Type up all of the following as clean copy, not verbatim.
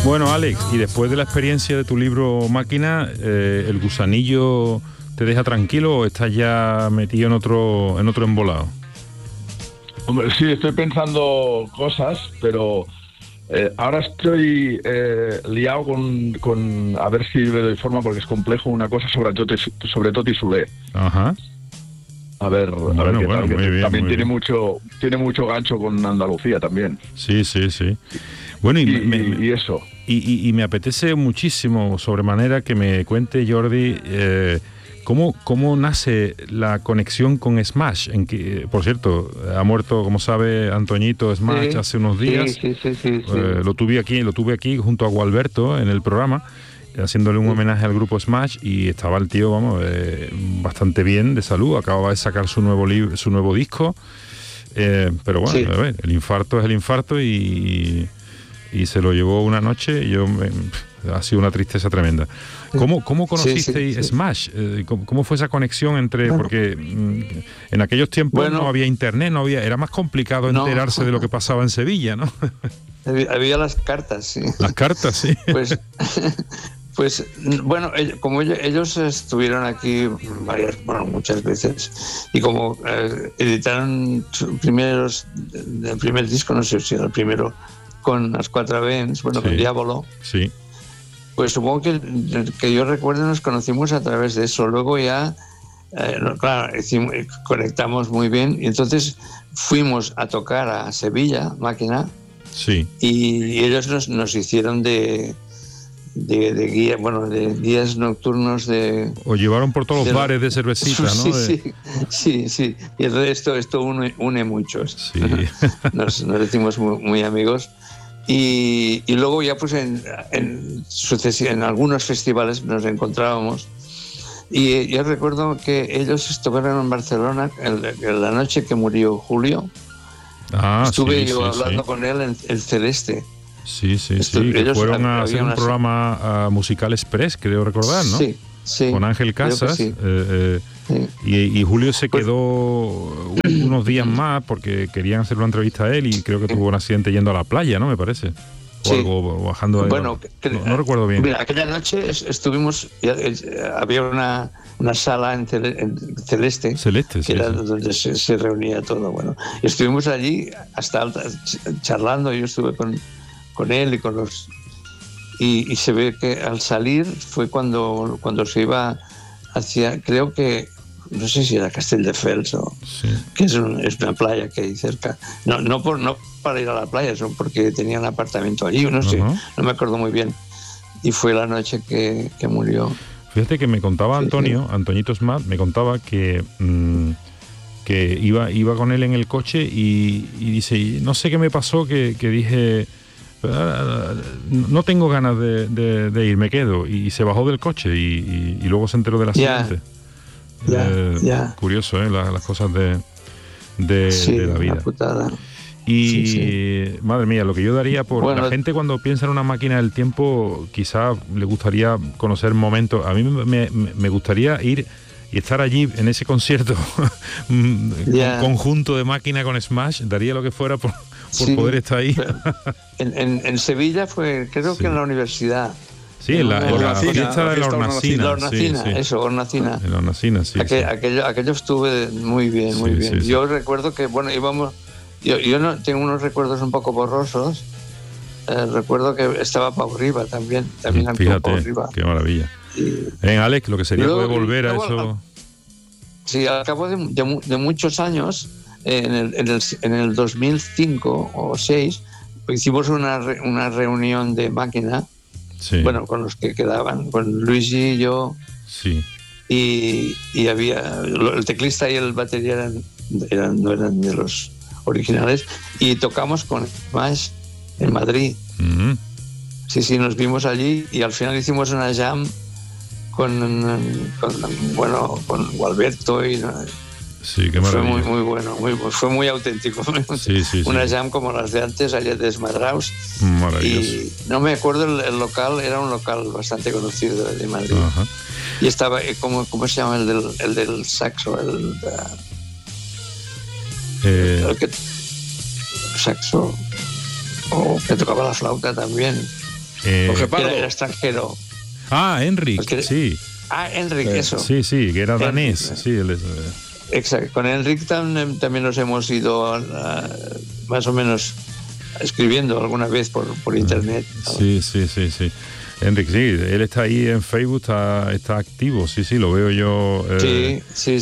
Bueno, Alex, y después de la experiencia de tu libro Máquina, ¿el gusanillo te deja tranquilo o estás ya metido en otro embolado? Hombre, sí, estoy pensando cosas, pero ahora estoy liado con a ver si le doy forma, porque es complejo, una cosa sobre Toti Soler. Ajá. A ver qué Bueno, tal, que muy bien, también muy tiene mucho gancho con Andalucía también. Sí. Bueno, y eso. Y me apetece muchísimo, sobremanera, que me cuente, Jordi, cómo nace la conexión con Smash. Por cierto, ha muerto, como sabe, Antoñito Smash hace unos días. Sí. Lo tuve aquí junto a Gualberto en el programa, haciéndole un homenaje al grupo Smash, y estaba el tío, bastante bien de salud. Acababa de sacar su nuevo disco, pero bueno, sí. A ver, el infarto es el infarto y se lo llevó una noche y ha sido una tristeza tremenda. ¿Cómo conocisteis Smash? ¿Cómo fue esa conexión entre...? Porque en aquellos tiempos no había internet, era más complicado enterarse de lo que pasaba en Sevilla, ¿no? Había las cartas, sí. Las cartas, sí. Pues bueno, como ellos estuvieron aquí muchas veces, y como editaron el primer disco, no sé si era el primero, con las 4 Vents, con Diablo. Sí. Pues supongo que yo recuerdo nos conocimos a través de eso. Luego ya, conectamos muy bien, y entonces fuimos a tocar a Sevilla, Máquina. Sí. Y ellos nos hicieron de guía, de guías nocturnos de... Os llevaron por todos los bares de cervecita, ¿no? Sí. Y el resto, esto une muchos. Sí. Nos decimos muy amigos. Y luego ya pues en algunos festivales nos encontrábamos, y yo recuerdo que ellos estuvieron en Barcelona la noche que murió Julio. Estuve yo hablando con él en el Celeste. Sí, que fueron a hacer un programa musical express, creo recordar, ¿no? Sí. Con Ángel Casas. Sí. Y Julio se quedó unos días más porque querían hacer una entrevista a él, y creo que tuvo un accidente yendo a la playa, ¿no? Me parece. O algo bajando de... no recuerdo bien. Mira, aquella noche estuvimos... Había una sala en Celeste, que era donde se reunía todo. Bueno, estuvimos allí hasta charlando. Yo estuve con él y con los... Y se ve que al salir fue cuando se iba hacia... Creo que... No sé si era Castelldefels que es una playa que hay cerca. No para ir a la playa, sino porque tenía un apartamento allí, no sé, no me acuerdo muy bien. Y fue la noche que murió. Fíjate que me contaba Antoñito Smash, me contaba que iba con él en el coche y dice, no sé qué me pasó, que dije, no tengo ganas de ir, me quedo. Y se bajó del coche y luego se enteró del accidente. Curioso, las cosas de la vida. Putada. Y madre mía, lo que yo daría por la gente cuando piensa en una máquina del tiempo, quizá le gustaría conocer momentos. A mí me gustaría ir y estar allí en ese concierto conjunto de Máquina con Smash. Daría lo que fuera por poder estar ahí. En Sevilla fue, creo que en la universidad. Sí, en la fiesta de la Hornacina. Hornacina. En la Hornacina, sí. Aquello estuve muy bien, muy bien. Sí. Yo recuerdo que, íbamos... Yo no tengo unos recuerdos un poco borrosos. Recuerdo que estaba Pau Riba también Fíjate, Pau Riba. Qué maravilla. Alex, lo que sería poder volver a eso... Sí, al cabo de muchos años, en el 2005 o 2006, hicimos una reunión de Máquina. Sí. Bueno, con los que quedaban, con Luigi y yo. Sí. Y había el teclista y el batería no eran de los originales, y tocamos con Smash en Madrid. Mm-hmm. Sí, nos vimos allí, y al final hicimos una jam con Gualberto y... Sí, qué maravilla. Fue muy bueno, fue muy auténtico. Sí. Una jam como las de antes, allá desmadrados. Maravilloso. Y no me acuerdo el local, era un local bastante conocido de Madrid. Ajá. Y estaba, ¿cómo se llama el del saxo? El que saxo, o que tocaba la flauta también. Jorge Pardo. Era extranjero. Enric, sí. Enric, eso. Sí, que era danés. Enric, sí, exacto. Con Enric también nos hemos ido más o menos escribiendo alguna vez por internet, ¿no? Sí. Enric, sí, él está ahí en Facebook, está activo, sí, lo veo yo. Sí.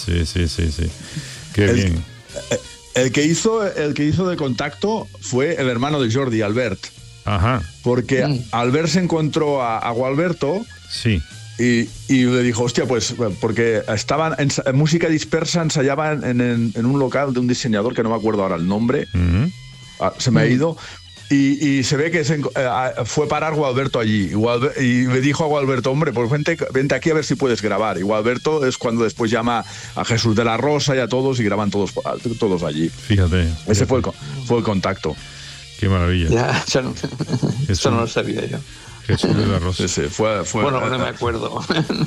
Qué bien. El que hizo de contacto fue el hermano de Jordi, Albert. Ajá. Porque Albert se encontró a Gualberto. Sí. Y le dijo, hostia, pues, porque estaban en música dispersa, ensayaban en un local de un diseñador que no me acuerdo ahora el nombre. Se me ha ido. Y se ve que fue parar Gualberto allí. Y le dijo a Gualberto, hombre, pues vente aquí a ver si puedes grabar. Y Gualberto es cuando después llama a Jesús de la Rosa y a todos y graban todos allí. Fíjate. Ese fue el contacto. Qué maravilla. Ya, eso no lo sabía yo. Jesús de la Rosa. Sí, fue bueno, no me acuerdo.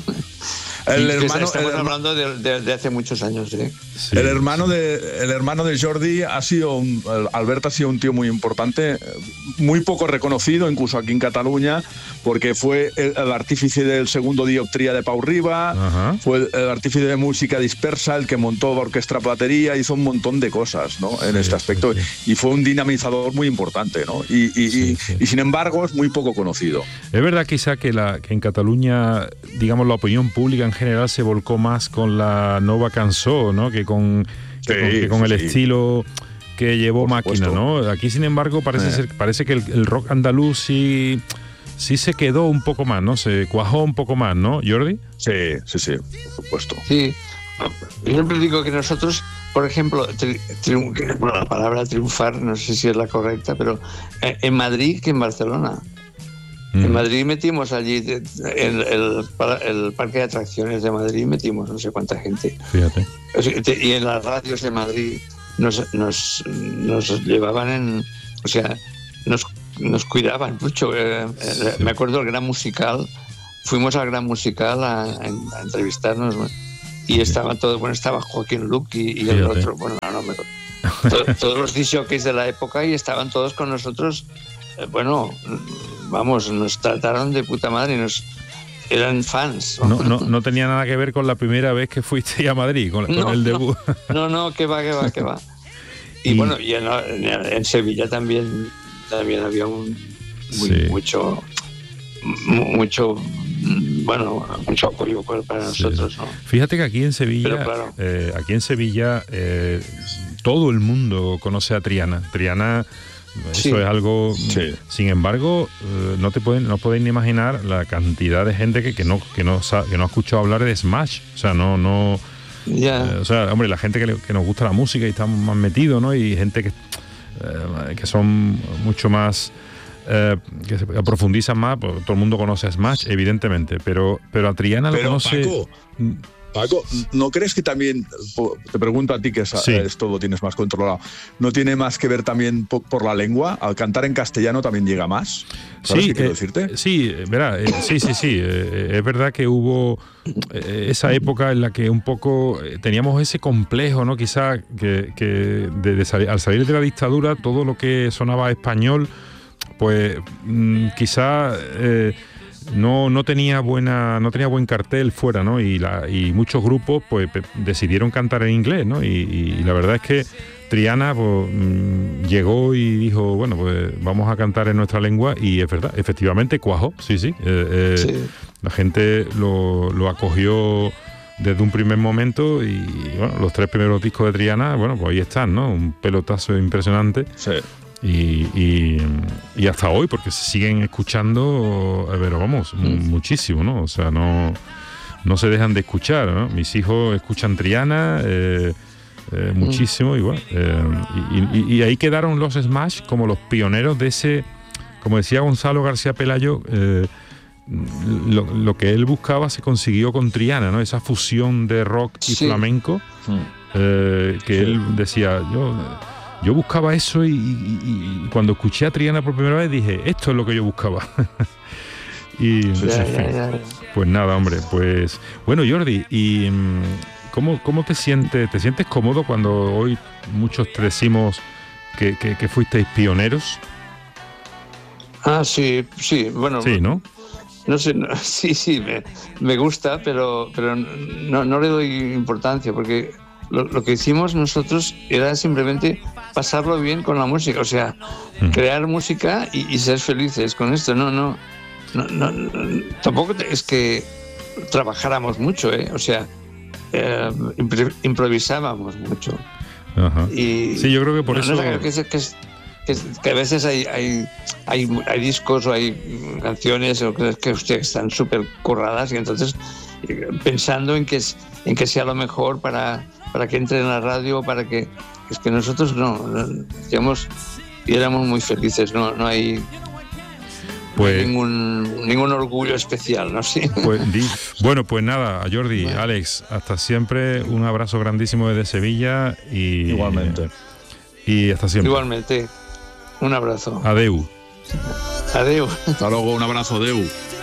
Estamos hablando de hace muchos años, ¿eh? Sí, el hermano de Jordi Albert ha sido un tío muy importante, muy poco reconocido, incluso aquí en Cataluña, porque fue el artífice del segundo Dioptría de Pau Riba. Ajá. Fue el artífice de música dispersa, el que montó la orquestra Platería, hizo un montón de cosas, ¿no? En este aspecto. Sí. Y fue un dinamizador muy importante, ¿no? Y sin embargo es muy poco conocido. Es verdad quizá que en Cataluña, digamos, la opinión pública en general se volcó más con la nova cançó, ¿no? que con el estilo que llevó Máquina, ¿no? Aquí, sin embargo, parece que el rock andaluz sí se quedó un poco más, ¿no? Se cuajó un poco más, ¿no, Jordi? Sí, por supuesto. Sí, yo siempre digo que nosotros, por ejemplo, la palabra triunfar, no sé si es la correcta, pero en Madrid que en Barcelona. En Madrid metimos allí, el parque de atracciones de Madrid metimos no sé cuánta gente. Fíjate. Y en las radios de Madrid nos llevaban nos cuidaban mucho. Me acuerdo del Gran Musical, fuimos al Gran Musical a entrevistarnos, ¿no? Y estaban todos, estaba Joaquín Luque y el otro, todos los disc-jockeys de la época, y estaban todos con nosotros. Nos trataron de puta madre, eran fans. No tenía nada que ver con la primera vez que fuiste a Madrid, con el debut. No, que va. Y en Sevilla también había mucho apoyo para nosotros, ¿no? Fíjate que aquí en Sevilla, todo el mundo conoce a Triana. Eso es algo. Sí. Sin embargo, no podéis ni imaginar la cantidad de gente que no ha escuchado hablar de Smash. O sea, no. Yeah. Hombre, la gente que nos gusta la música y estamos más metidos, ¿no? Y gente que son mucho más. Que se profundizan más, pues, todo el mundo conoce a Smash, evidentemente, pero a Triana lo conoce. Paco, ¿no crees que también, te pregunto a ti que esto lo tienes más controlado, no tiene más que ver también por la lengua? Al cantar en castellano también llega más. ¿Sabes qué quiero decirte? Sí, verá, sí. Es verdad que hubo esa época en la que un poco teníamos ese complejo, ¿no? Quizá que al salir de la dictadura, todo lo que sonaba español, pues quizá no tenía buen cartel fuera, ¿no? Y muchos grupos pues decidieron cantar en inglés, ¿no? Y la verdad es que Triana pues, llegó y dijo, bueno, pues vamos a cantar en nuestra lengua, y es verdad, efectivamente cuajó, sí. Sí. La gente lo acogió desde un primer momento, y bueno, los 3 primeros discos de Triana, bueno, pues ahí están, ¿no? Un pelotazo impresionante. Sí. Y hasta hoy, porque se siguen escuchando, pero vamos, muchísimo, ¿no? O sea, no se dejan de escuchar, ¿no? Mis hijos escuchan Triana muchísimo, y bueno, y ahí quedaron los Smash como los pioneros de ese, como decía Gonzalo García Pelayo, lo que él buscaba se consiguió con Triana, ¿no? Esa fusión de rock y flamenco, él decía, yo buscaba eso, y cuando escuché a Triana por primera vez dije, esto es lo que yo buscaba. Pues nada, hombre, pues bueno, Jordi, y ¿cómo te sientes? ¿Te sientes cómodo cuando hoy muchos te decimos que fuisteis pioneros? Sí, bueno. Sí, ¿no? No sé, sí, me gusta, pero no le doy importancia, porque lo que hicimos nosotros era simplemente pasarlo bien con la música, o sea, crear música y ser felices con esto. No, tampoco es que trabajáramos mucho, o sea, improvisábamos mucho. Ajá. Y sí, yo creo que por eso... que a veces hay discos o hay canciones que están súper curradas, y entonces pensando en que sea lo mejor para que entre en la radio, para que... Es que nosotros digamos, y éramos muy felices, no hay... Pues, ningún orgullo especial, ¿no? Sí. Bueno, pues nada, Jordi, Alex, hasta siempre, un abrazo grandísimo desde Sevilla y... Igualmente. Y hasta siempre. Igualmente, un abrazo. Adeu. Adeu. Hasta luego, un abrazo, adeu.